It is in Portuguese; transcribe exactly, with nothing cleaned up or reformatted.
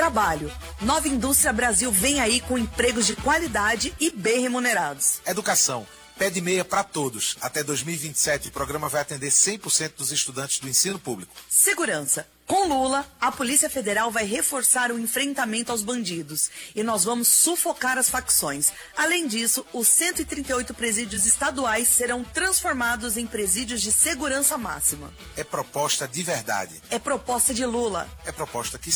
Trabalho. Nova Indústria Brasil vem aí com empregos de qualidade e bem remunerados. Educação. Pé de meia para todos. Até dois mil e vinte e sete, o programa vai atender cem por cento dos estudantes do ensino público. Segurança. Com Lula, a Polícia Federal vai reforçar o enfrentamento aos bandidos e nós vamos sufocar as facções. Além disso, os cento e trinta e oito presídios estaduais serão transformados em presídios de segurança máxima. É proposta de verdade. É proposta de Lula. É proposta que